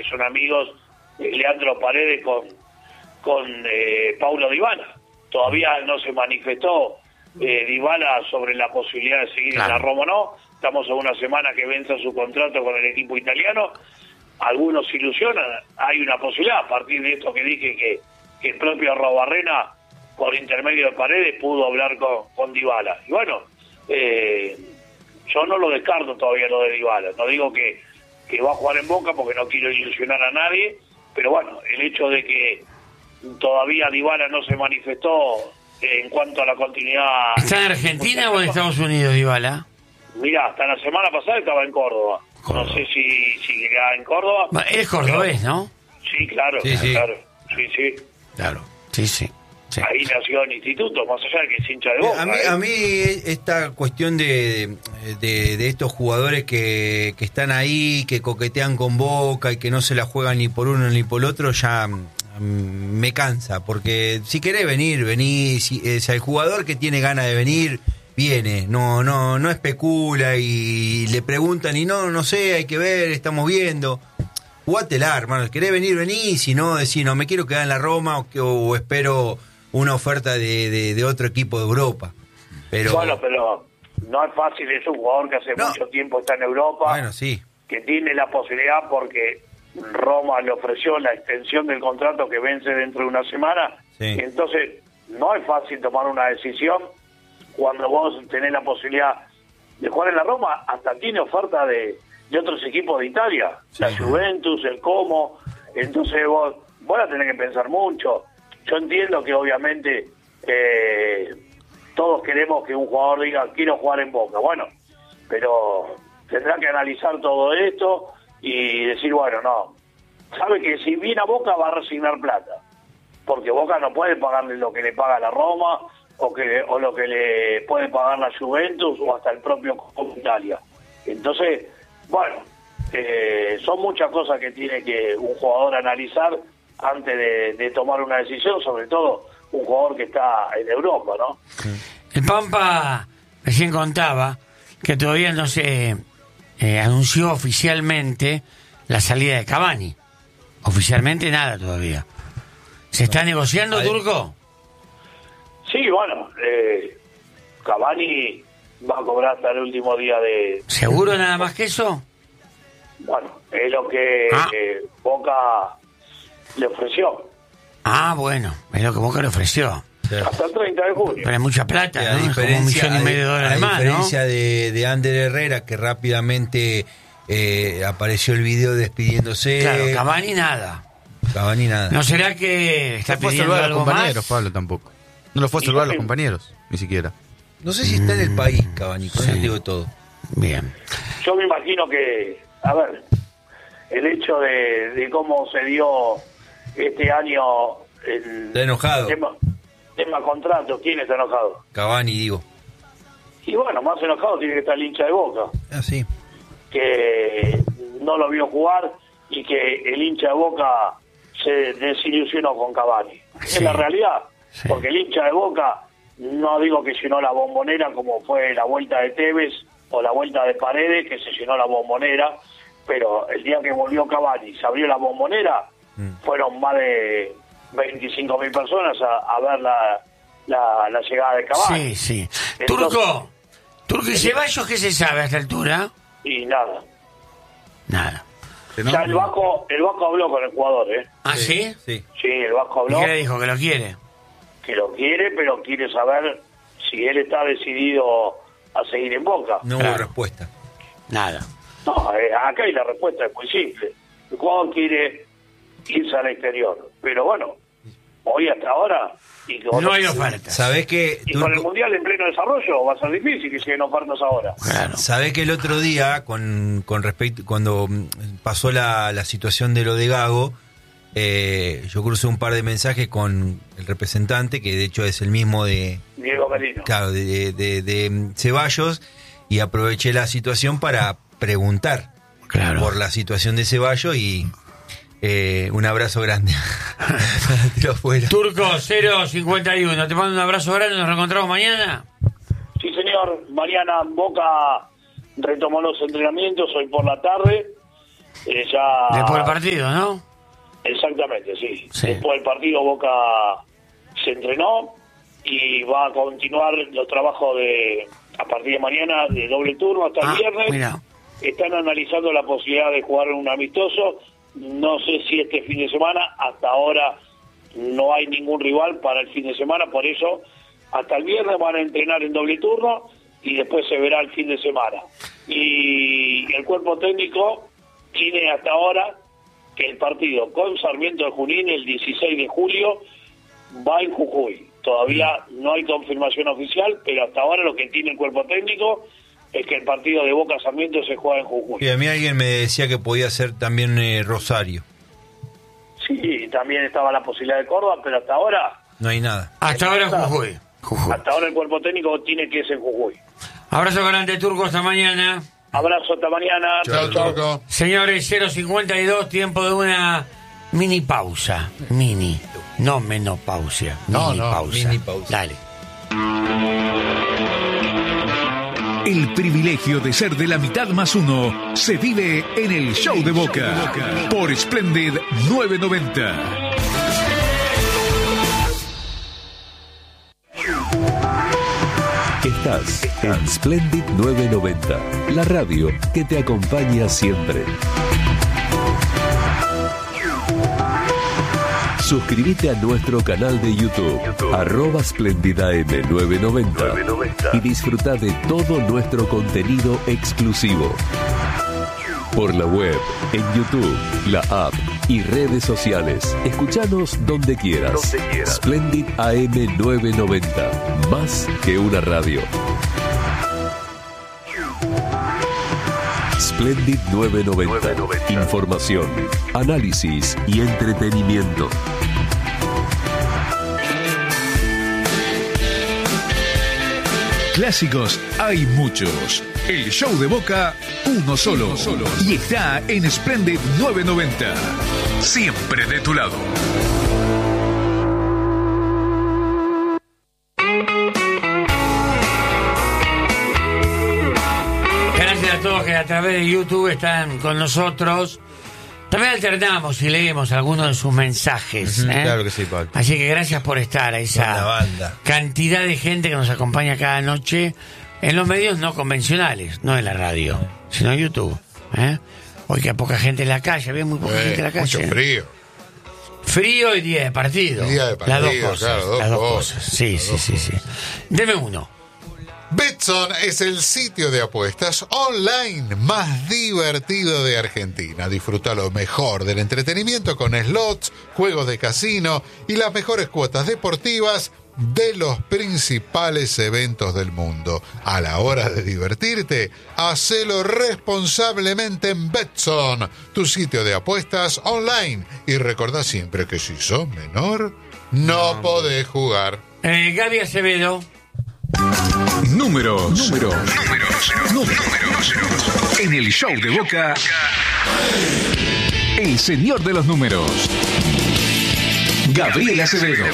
que son amigos Leandro Paredes con Paulo Dybala. Todavía no se manifestó Dybala sobre la posibilidad de seguir en la Roma, ¿no? Estamos a una semana que vence su contrato con el equipo italiano. Algunos se ilusionan, hay una posibilidad, a partir de esto que dije que el propio Arrobarrena, por intermedio de Paredes, pudo hablar con Dybala. Y bueno, yo no lo descarto todavía lo de Dybala. No digo que va a jugar en Boca porque no quiero ilusionar a nadie, pero bueno, el hecho de que todavía Dybala no se manifestó en cuanto a la continuidad... ¿Está en Argentina o en Estados Unidos Dybala? Mirá, hasta la semana pasada estaba en Córdoba. No sé si llega en Córdoba. Él es cordobés, ¿no? Sí, claro, claro. Sí. Claro, sí. Ahí nació en instituto, más allá de que es hincha de Boca. A mí esta cuestión de estos jugadores que están ahí, que coquetean con Boca y que no se la juegan ni por uno ni por otro, ya me cansa. Porque si querés venir, vení. El jugador que tiene ganas de venir, viene. No especula y le preguntan y no sé, hay que ver, estamos viendo. Jugátela, hermano. ¿Querés venir, vení? Si no, decís, no, me quiero quedar en la Roma o espero una oferta de otro equipo de Europa. Pero no es fácil, es un jugador que hace mucho tiempo está en Europa, bueno, sí, que tiene la posibilidad porque Roma le ofreció la extensión del contrato que vence dentro de una semana, sí. Entonces no es fácil tomar una decisión cuando vos tenés la posibilidad de jugar en la Roma, hasta tiene oferta de otros equipos de Italia, sí. La Juventus, el Como, entonces vos la tenés que pensar mucho. Yo entiendo que obviamente todos queremos que un jugador diga quiero jugar en Boca, bueno, pero tendrá que analizar todo esto y decir, bueno, no, sabe que si viene a Boca va a resignar plata, porque Boca no puede pagarle lo que le paga la Roma o lo que le puede pagar la Juventus o hasta el propio Italia. Entonces, bueno, son muchas cosas que tiene que un jugador analizar antes de tomar una decisión, sobre todo un jugador que está en Europa, ¿no? El Pampa recién contaba que todavía no se anunció oficialmente la salida de Cavani. Oficialmente nada todavía. ¿Se está negociando, Turco? Sí, bueno, Cavani va a cobrar hasta el último día de... ¿Seguro nada más que eso? Bueno, es lo que Boca le ofreció. Bueno, es lo que Boca le ofreció. Hasta el 30 de junio. Pero es mucha plata, ¿no? Es como $1,5 millones más, ¿no? A diferencia de Ander Herrera, que rápidamente apareció el video despidiéndose. Claro, Cavani nada. ¿No será que está pidiendo algo a los compañeros, más? Pablo, tampoco. No lo fue a saludar a los compañeros, ni siquiera. No sé si está en el país, Cavani, con eso digo todo. Bien. Yo me imagino que, a ver, el hecho de cómo se dio este año está enojado. Tema contrato, ¿quién está enojado? Cavani, digo. Y bueno, más enojado tiene que estar el hincha de Boca. Sí. Que no lo vio jugar y que el hincha de Boca se desilusionó con Cavani. Sí. Es la realidad, sí. Porque el hincha de Boca, no digo que llenó la Bombonera como fue la vuelta de Tevez o la vuelta de Paredes, que se llenó la Bombonera, pero el día que volvió Cavani y se abrió la Bombonera, fueron más de 25.000 personas a ver la llegada de Cavani. Sí. Entonces, Turco, ¿y Ceballos qué se sabe a esta altura? Y nada. ¿No? Ya el Vasco habló con el jugador, ¿eh? ¿Ah, sí? Sí, el Vasco habló. ¿Y qué le dijo? ¿Que lo quiere? Que lo quiere, pero quiere saber si él está decidido a seguir en Boca. No hubo respuesta. Nada. No, acá hay la respuesta, es muy simple. El jugador quiere irse al exterior, pero bueno, hoy hasta ahora... no hay ofertas. ¿Sabés que con el Mundial en pleno desarrollo va a ser difícil que lleguen ofertas ahora. Claro. ¿Sabés que el otro día, con respecto, cuando pasó la situación de lo de Gago, yo crucé un par de mensajes con el representante, que de hecho es el mismo de Diego Merino. Claro, de Ceballos, y aproveché la situación para preguntar por la situación de Ceballos y un abrazo grande. Turco 051, te mando un abrazo grande, nos reencontramos mañana. Sí, señor, mañana Boca retomó los entrenamientos hoy por la tarde ya... Después del partido, ¿no? Exactamente, sí. Sí. Después del partido Boca se entrenó y va a continuar los trabajos a partir de mañana de doble turno hasta el viernes. Mira. Están analizando la posibilidad de jugar un amistoso. No sé si este fin de semana, hasta ahora no hay ningún rival para el fin de semana, por eso hasta el viernes van a entrenar en doble turno y después se verá el fin de semana. Y el cuerpo técnico tiene hasta ahora que el partido con Sarmiento de Junín el 16 de julio va en Jujuy. Todavía no hay confirmación oficial, pero hasta ahora lo que tiene el cuerpo técnico es que el partido de Boca Sarmiento se juega en Jujuy. Y a mí alguien me decía que podía ser también Rosario. Sí, también estaba la posibilidad de Córdoba, pero hasta ahora... No hay nada. Hasta ahora Jujuy. Hasta ahora el cuerpo técnico tiene que irse en Jujuy. Abrazo grande, Turco, hasta mañana. Abrazo, hasta mañana. Chao, Turco. Señores, 0:52, tiempo de una mini pausa. Mini, no menopausia. Mini pausa. Mini pausa. Dale. El privilegio de ser de la mitad más uno se vive en el Show de Boca por Splendid 990. Estás en Splendid 990, la radio que te acompaña siempre. Suscríbete a nuestro canal de YouTube, @SplendidAM990 y disfruta de todo nuestro contenido exclusivo. Por la web, en YouTube, la app y redes sociales. Escuchanos donde quieras. Splendid AM990, más que una radio. Splendid 990, información, análisis y entretenimiento. Clásicos hay muchos. El Show de Boca, uno solo. Y está en Splendid 990. Siempre de tu lado. Gracias a todos que a través de YouTube están con nosotros. También alternamos y leemos algunos de sus mensajes. Claro que sí, Pablo. Así que gracias por estar a esa Buena banda. cantidad de gente que nos acompaña cada noche en los medios no convencionales, no en la radio, sino en YouTube. Hoy que hay poca gente en la calle, había muy poca gente en la calle. Mucho frío. Frío y día de partido. Día de partido, las dos cosas. claro, las dos cosas. cosas. Sí. Deme uno. Betson es el sitio de apuestas online más divertido de Argentina. Disfruta lo mejor del entretenimiento con slots, juegos de casino y las mejores cuotas deportivas de los principales eventos del mundo. A la hora de divertirte, hacelo responsablemente en Betson, tu sitio de apuestas online. Y recordá siempre que si sos menor, no podés jugar. Gaby Acevedo. Números. En el Show de Boca, el señor de los números, Gabriel Acevedo.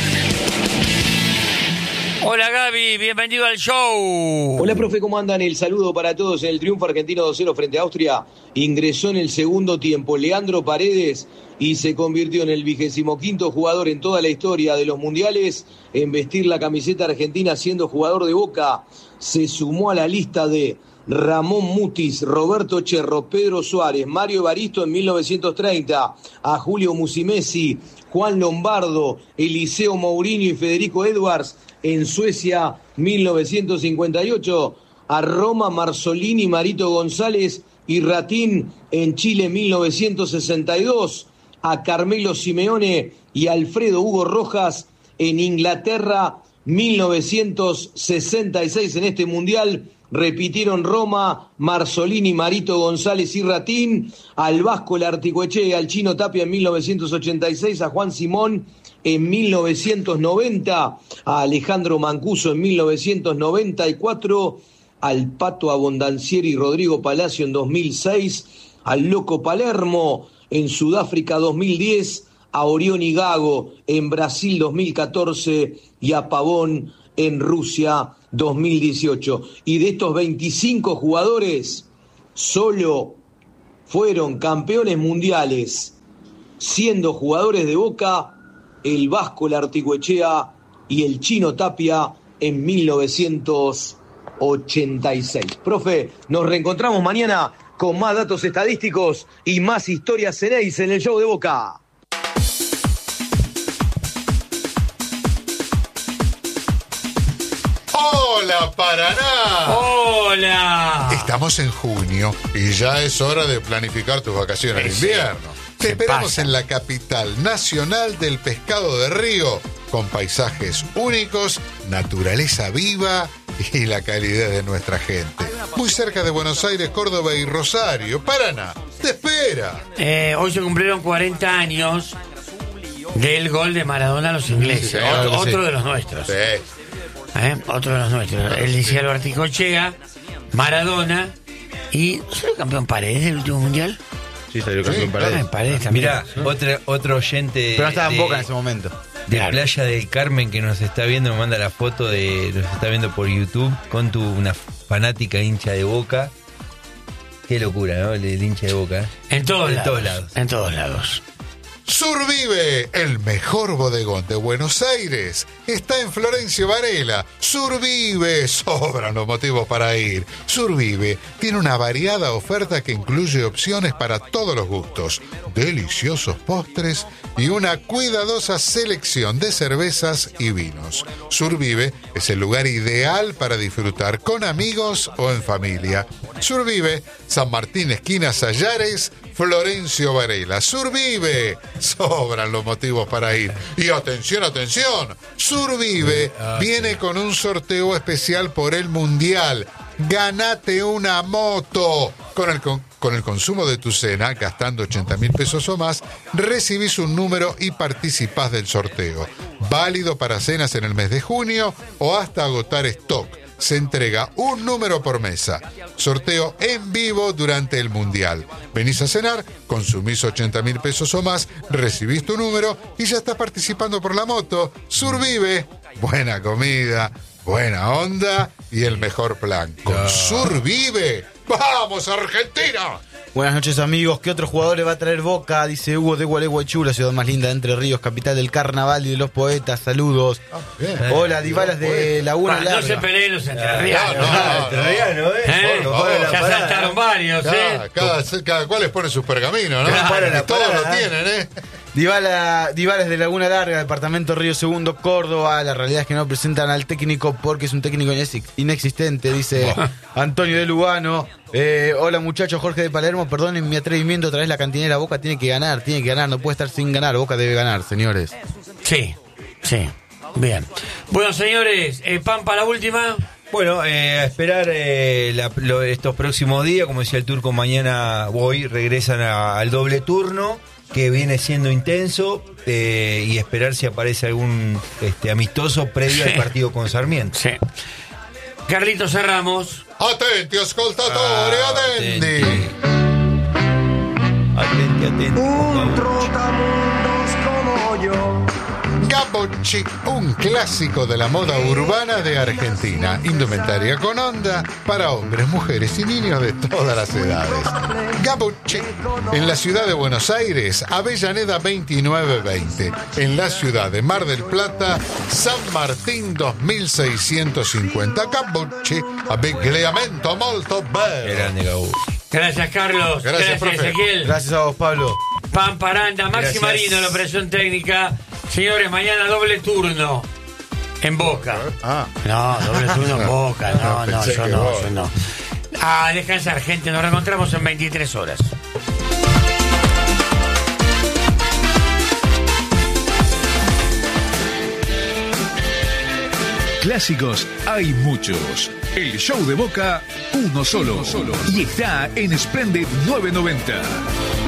Hola Gaby, bienvenido al show. Hola profe, ¿cómo andan? El saludo para todos. En el triunfo argentino 2-0 frente a Austria ingresó en el segundo tiempo Leandro Paredes y se convirtió en el 25º jugador en toda la historia de los mundiales en vestir la camiseta argentina siendo jugador de Boca. Se sumó a la lista de Ramón Mutis, Roberto Cherro, Pedro Suárez, Mario Evaristo en 1930, a Julio Musimesi, Juan Lombardo, Eliseo Mourinho y Federico Edwards en Suecia 1958, a Roma Marzolini, Marito González y Ratín en Chile 1962, a Carmelo Simeone y Alfredo Hugo Rojas en Inglaterra 1966. En este mundial repitieron Roma, Marzolini, Marito González y Ratín, al Vasco Larticoechea, al Chino Tapia en 1986, a Juan Simón en 1990, a Alejandro Mancuso en 1994, al Pato Abondancieri y Rodrigo Palacio en 2006, al Loco Palermo en Sudáfrica 2010, a Orión Gago en Brasil 2014 y a Pavón en Rusia 2018. Y de estos 25 jugadores, solo fueron campeones mundiales siendo jugadores de Boca el Vasco Larticoechea y el Chino Tapia en 1986. Profe, nos reencontramos mañana con más datos estadísticos y más historias Ceneice en el show de Boca. ¡Hola, Paraná! ¡Hola! Estamos en junio y ya es hora de planificar tus vacaciones de invierno. Te esperamos en la capital nacional del pescado de río, con paisajes únicos, naturaleza viva y la calidez de nuestra gente. Muy cerca de Buenos Aires, Córdoba y Rosario. Paraná, te espera. Hoy se cumplieron 40 años del gol de Maradona a los ingleses. Sí, otro de los nuestros. Sí. Otro de los nuestros. El Liceo Larticoechea, Maradona y... ¿Salió campeón Paredes del último mundial? Sí, salió campeón Paredes también. Mirá, otro oyente. Pero no estaba en Boca en ese momento. De Playa del Carmen que nos está viendo, me manda la foto nos está viendo por YouTube con una fanática hincha de Boca. Qué locura, ¿no? El hincha de Boca. En todos lados. lados. En todos lados. Survive, el mejor bodegón de Buenos Aires, está en Florencio Varela. Survive, sobran los motivos para ir. Survive tiene una variada oferta que incluye opciones para todos los gustos, deliciosos postres y una cuidadosa selección de cervezas y vinos. Survive es el lugar ideal para disfrutar con amigos o en familia. Survive, San Martín, esquina Sayares, Florencio Varela. Survive, sobran los motivos para ir. Y atención, atención, Survive viene con un sorteo especial por el Mundial. Ganate una moto. Con el consumo de tu cena, gastando 80.000 pesos o más, recibís un número y participás del sorteo. Válido para cenas en el mes de junio o hasta agotar stock. Se entrega un número por mesa. Sorteo en vivo durante el Mundial. Venís a cenar, consumís 80.000 pesos o más, recibís tu número y ya estás participando por la moto. Survive, buena comida, buena onda y el mejor plan. Con Survive, ¡vamos Argentina! Buenas noches, amigos. ¿Qué otros jugadores va a traer Boca? Dice Hugo de Gualeguaychú, la ciudad más linda de Entre Ríos, capital del carnaval y de los poetas. Saludos. Hola, Divalas de Laguna Larga. No se peleen los entrerrianos. Ya saltaron varios, Cada cual les pone sus pergaminos, ¿no? Todos lo tienen, Divalas de Laguna Larga, departamento Río Segundo, Córdoba. La realidad es que no presentan al técnico porque es un técnico inexistente, dice Antonio de Lugano. Hola muchachos, Jorge de Palermo, perdonen mi atrevimiento, otra vez la cantinera. Boca tiene que ganar, no puede estar sin ganar. Boca debe ganar, señores. Sí, bien. Bueno, señores, Pampa, la última. Bueno, a esperar estos próximos días, como decía el Turco, hoy regresan al doble turno, que viene siendo intenso, y esperar si aparece algún amistoso previo al partido con Sarmiento. Sí. Carlitos Ramos. Attenti, ascoltatori, attenti. Attenti. Un trotamundos como yo. Gabocci, un clásico de la moda urbana de Argentina. Indumentaria con onda para hombres, mujeres y niños de todas las edades. Gabocci, en la ciudad de Buenos Aires, Avellaneda 2920. En la ciudad de Mar del Plata, San Martín 2650. Gabocci, abbigliamento molto bello. Grande Gabocci. Gracias, Carlos. Gracias, profe. Ezequiel. Gracias a vos, Pablo. Pamparanda, Maxi Marino, la operación técnica. Señores, mañana doble turno en Boca. No, doble turno en Boca. No, yo no. Descansar, gente. Nos reencontramos en 23 horas. Clásicos hay muchos. El show de Boca, uno solo. Y está en Splendid 990.